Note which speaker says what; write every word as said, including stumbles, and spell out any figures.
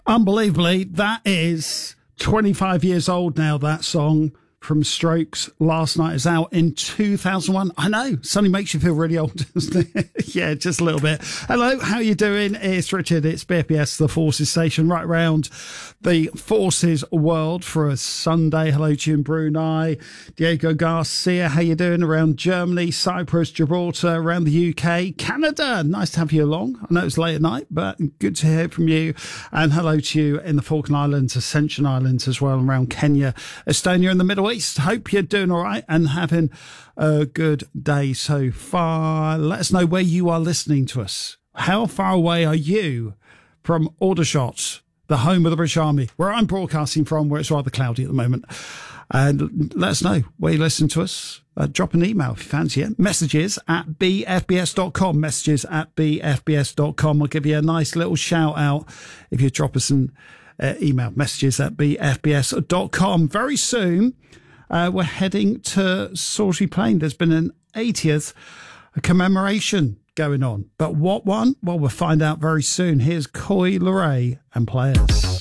Speaker 1: Unbelievably, that is twenty-five years old now, that song from Strokes. Last Night is out in two thousand one. I know, suddenly makes you feel really old, doesn't it? Yeah, just a little bit. Hello, how you doing? It's Richard. It's B F B S, the Forces Station, right around the Forces world for a Sunday. Hello to you in Brunei. Diego Garcia, how you doing? Around Germany, Cyprus, Gibraltar, around the U K, Canada. Nice to have you along. I know it's late at night, but good to hear from you. And hello to you in the Falkland Islands, Ascension Islands as well, around Kenya, Estonia, and the Middle East. Hope you're doing all right and having a good day so far. Let us know where you are listening to us. How far away are you from Aldershot, the home of the British Army, where I'm broadcasting from, where it's rather cloudy at the moment? And let us know where you listen to us. Uh, drop an email if you fancy it. Messages at b f b s dot com. Messages at b f b s dot com. I'll give you a nice little shout out if you drop us an uh, email. Messages at b f b s dot com. Very soon, Uh, we're heading to Salisbury Plain. There's been an eightieth commemoration going on. But what one? Well, we'll find out very soon. Here's Coi Leray and Players.